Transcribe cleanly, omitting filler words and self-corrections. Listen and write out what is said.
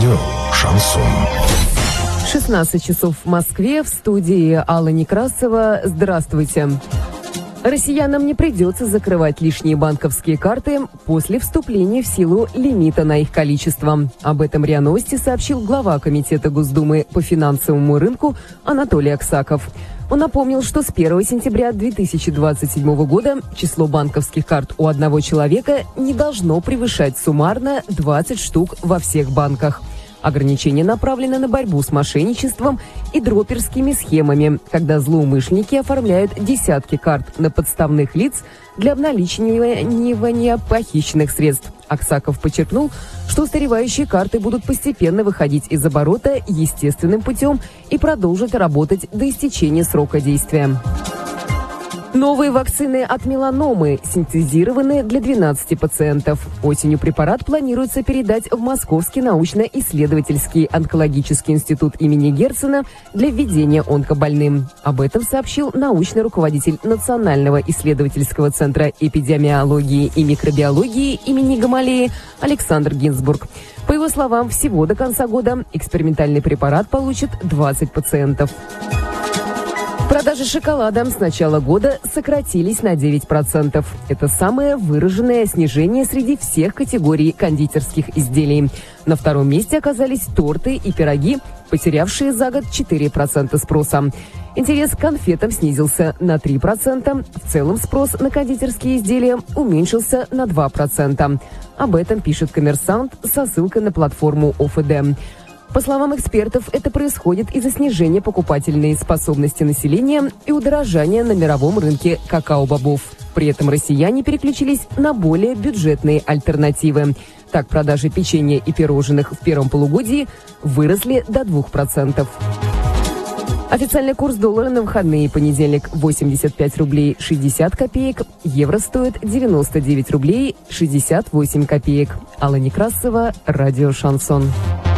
Радио «Шансон». 16 часов в Москве. В студии Алла Некрасова. Здравствуйте. Россиянам не придется закрывать лишние банковские карты после вступления в силу лимита на их количество. Об этом РИА Новости сообщил глава Комитета Госдумы по финансовому рынку Анатолий Аксаков. Он напомнил, что с 1 сентября 2027 года число банковских карт у одного человека не должно превышать суммарно 20 штук во всех банках. Ограничение направлено на борьбу с мошенничеством и дроперскими схемами, когда злоумышленники оформляют десятки карт на подставных лиц для обналичивания похищенных средств. Аксаков подчеркнул, что устаревающие карты будут постепенно выходить из оборота естественным путем и продолжат работать до истечения срока действия. Новые вакцины от меланомы синтезированы для 12 пациентов. Осенью препарат планируется передать в Московский научно-исследовательский онкологический институт имени Герцена для введения онкобольным. Об этом сообщил научный руководитель Национального исследовательского центра эпидемиологии и микробиологии имени Гамалеи Александр Гинзбург. По его словам, всего до конца года экспериментальный препарат получит 20 пациентов. Продажи шоколада с начала года сократились на 9%. Это самое выраженное снижение среди всех категорий кондитерских изделий. На втором месте оказались торты и пироги, потерявшие за год 4% спроса. Интерес к конфетам снизился на 3%. В целом спрос на кондитерские изделия уменьшился на 2%. Об этом пишет «Коммерсант» со ссылкой на платформу ОФД. По словам экспертов, это происходит из-за снижения покупательной способности населения и удорожания на мировом рынке какао-бобов. При этом россияне переключились на более бюджетные альтернативы. Так, продажи печенья и пирожных в первом полугодии выросли до 2%. Официальный курс доллара на выходные: понедельник 85 рублей 60 копеек, евро стоит 99 рублей 68 копеек. Алла Некрасова, радио «Шансон».